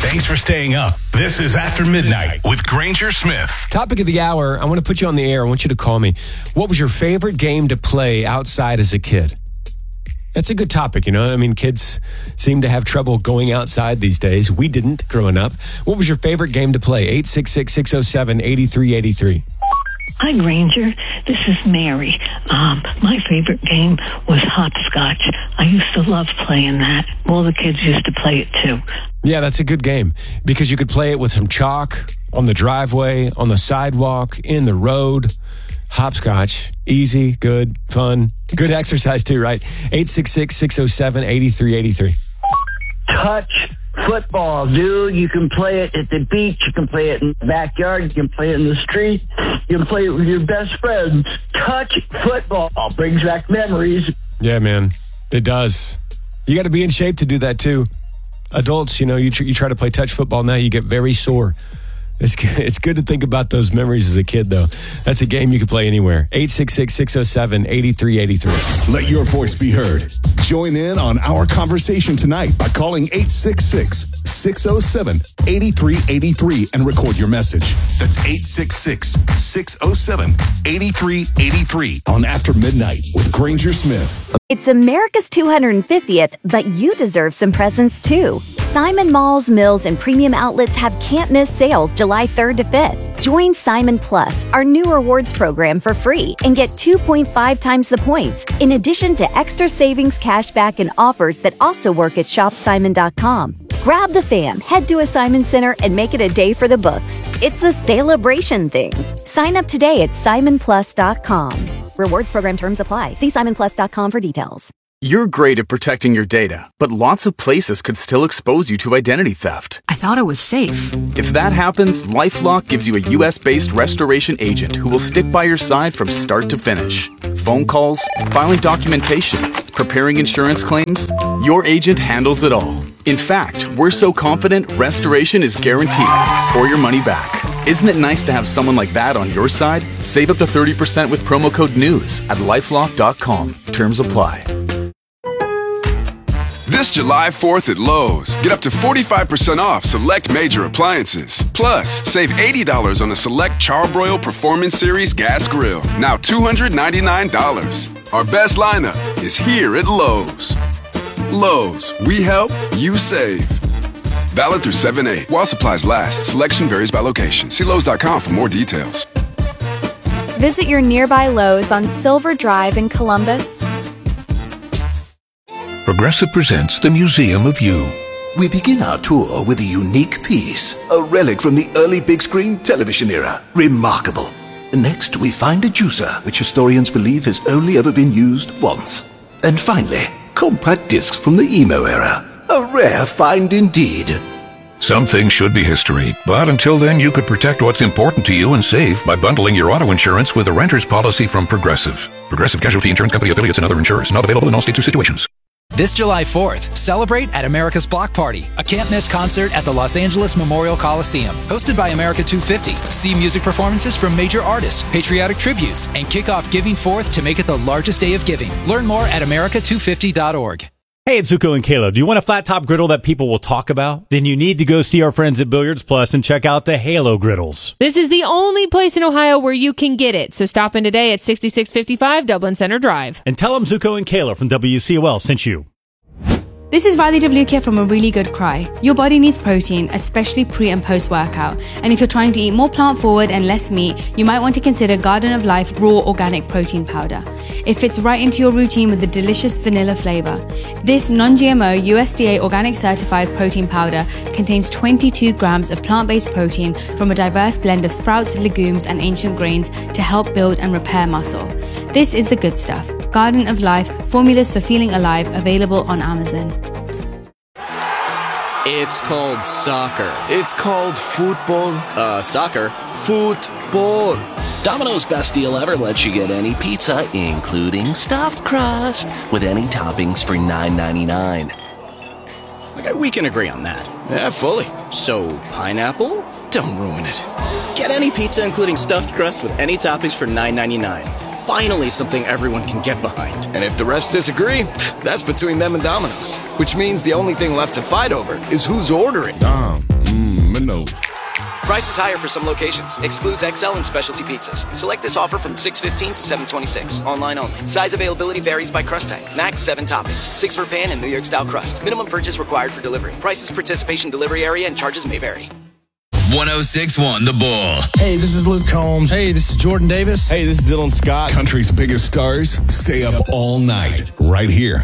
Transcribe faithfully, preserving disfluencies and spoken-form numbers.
Thanks for staying up. This is After Midnight with Granger Smith. Topic of the hour, I want to put you on the air. I want you to call me. What was your favorite game to play outside as a kid? That's a good topic, you know. I mean, kids seem to have trouble going outside these days. We didn't growing up. What was your favorite game to play? eight six six, six oh seven, eight three eight three. Hi, Granger. This is Mary. Um, my favorite game was hopscotch. I used to love playing that. All the kids used to play it, too. Yeah, that's a good game because you could play it with some chalk on the driveway, on the sidewalk, in the road. Hopscotch. Easy, good, fun. Good exercise, too, right? eight six six, six oh seven, eight three eight three. Touch football, dude. You can play it at the beach. You can play it in the backyard. You can play it in the street. You can play it with your best friends. Touch football brings back memories. Yeah, man. It does. You got to be in shape to do that, too. Adults, you know, you, tr- you try to play touch football now, you get very sore. It's good, it's good to think about those memories as a kid, though. That's a game you can play anywhere. eight six six, six oh seven, eight three eight three. Let your voice be heard. Join in on our conversation tonight by calling eight six six, six oh seven, eight three eight three and record your message. That's eight six six, six oh seven, eight three eight three on After Midnight with Granger Smith. It's America's two hundred fiftieth, but you deserve some presents too. Simon Malls, Mills, and Premium Outlets have can't-miss sales July third to fifth. Join Simon Plus, our new rewards program, for free and get two point five times the points, in addition to extra savings, cashback, and offers that also work at shop simon dot com. Grab the fam, head to a Simon Center, and make it a day for the books. It's a celebration thing. Sign up today at simon plus dot com. Rewards program terms apply. See simon plus dot com for details. You're great at protecting your data, but lots of places could still expose you to identity theft. I thought it was safe. If that happens, LifeLock gives you a U S-based restoration agent who will stick by your side from start to finish. Phone calls, filing documentation, preparing insurance claims, your agent handles it all. In fact, we're so confident restoration is guaranteed or your money back. Isn't it nice to have someone like that on your side? Save up to thirty percent with promo code NEWS at lifelock dot com. Terms apply. This July fourth at Lowe's, get up to forty-five percent off select major appliances. Plus, save eighty dollars on the select Charbroil Performance Series gas grill, now two hundred ninety-nine dollars. Our best lineup is here at Lowe's. Lowe's, we help, you save. Valid through seven eight. While supplies last, selection varies by location. See Lowe's dot com for more details. Visit your nearby Lowe's on Silver Drive in Columbus. Progressive presents the Museum of You. We begin our tour with a unique piece, a relic from the early big screen television era. Remarkable. Next, we find a juicer, which historians believe has only ever been used once. And finally, compact discs from the emo era. A rare find indeed. Some things should be history, but until then you could protect what's important to you and save by bundling your auto insurance with a renter's policy from Progressive. Progressive Casualty Insurance Company affiliates and other insurers. Not available in all states or situations. This July fourth, celebrate at America's Block Party, a can't-miss concert at the Los Angeles Memorial Coliseum. Hosted by America two fifty, see music performances from major artists, patriotic tributes, and kick off Giving Fourth to make it the largest day of giving. Learn more at america two fifty dot org. Hey, it's Zuko and Kayla. Do you want a flat top griddle that people will talk about? Then you need to go see our friends at Billiards Plus and check out the Halo griddles. This is the only place in Ohio where you can get it. So stop in today at sixty-six fifty-five Dublin Center Drive. And tell them Zuko and Kayla from W C O L sent you. This is Riley W. K from A Really Good Cry. Your body needs protein, especially pre and post workout. And if you're trying to eat more plant forward and less meat, you might want to consider Garden of Life Raw Organic Protein Powder. It fits right into your routine with a delicious vanilla flavor. This non-G M O U S D A organic certified protein powder contains twenty-two grams of plant-based protein from a diverse blend of sprouts, legumes, and ancient grains to help build and repair muscle. This is the good stuff. Garden of Life, formulas for feeling alive, available on Amazon. It's called soccer. It's called football. Uh, soccer. Football. Domino's best deal ever lets you get any pizza, including stuffed crust, with any toppings for nine ninety-nine. Okay, we can agree on that. Yeah, fully. So, pineapple? Don't ruin it. Get any pizza, including stuffed crust, with any toppings for nine ninety-nine. Finally, something everyone can get behind. And if the refs disagree, that's between them and Domino's. Which means the only thing left to fight over is who's ordering. Dom, government knows. Price is higher for some locations. Excludes X L and specialty pizzas. Select this offer from six fifteen to seven twenty-six. Online only. Size availability varies by crust type. Max seven toppings. Six for pan and New York style crust. Minimum purchase required for delivery. Prices, participation, delivery area, and charges may vary. one oh six point one The Bull. Hey, this is Luke Combs. Hey, this is Jordan Davis. Hey, this is Dylan Scott. Country's biggest stars stay up all night right here